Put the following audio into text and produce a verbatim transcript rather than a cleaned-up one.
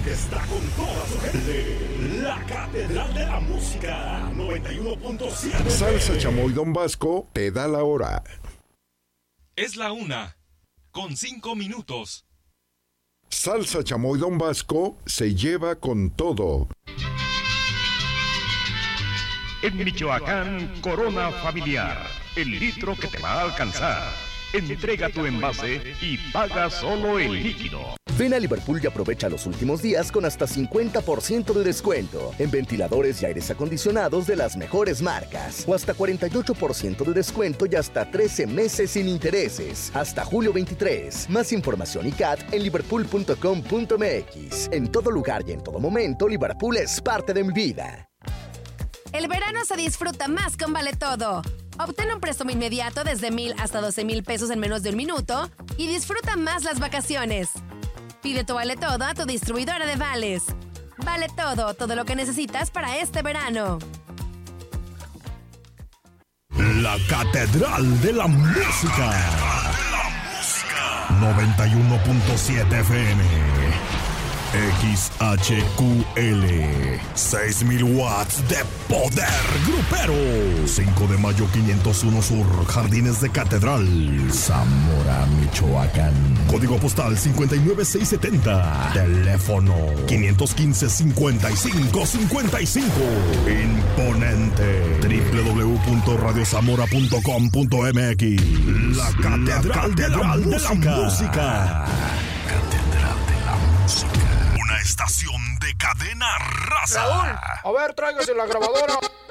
está con toda su gente. La Catedral de la Música, noventa y uno punto siete. Salsa Chamoy Don Vasco te da la hora. Es la una, con cinco minutos. Salsa Chamoy Don Vasco se lleva con todo. En Michoacán, Corona Familiar, el litro que te va a alcanzar. Entrega tu envase y paga solo el líquido. Ven a Liverpool y aprovecha los últimos días con hasta cincuenta por ciento de descuento en ventiladores y aires acondicionados de las mejores marcas, o hasta cuarenta y ocho por ciento de descuento y hasta trece meses sin intereses, hasta julio veintitrés. Más información y C A T en liverpool punto com punto m x. En todo lugar y en todo momento, Liverpool es parte de mi vida. El verano se disfruta más con Vale Todo. Obtén un préstamo inmediato desde mil hasta doce mil pesos en menos de un minuto y disfruta más las vacaciones. Pide tu Vale Todo a tu distribuidora de vales. Vale Todo, todo lo que necesitas para este verano. La Catedral de la Música. noventa y uno punto siete F M. X H Q L, seis mil watts de poder grupero. cinco de mayo quinientos uno Sur, Jardines de Catedral, Zamora, Michoacán. Código postal cincuenta y nueve seiscientos setenta. Teléfono quinientos quince, cincuenta y cinco cincuenta y cinco. Imponente. doble u doble u doble u punto radio zamora punto com punto m x. La Catedral, La Catedral de, la de la Música. Catedral de la Música. Una estación de Cadena Raza. Raúl, a ver, tráigase la grabadora.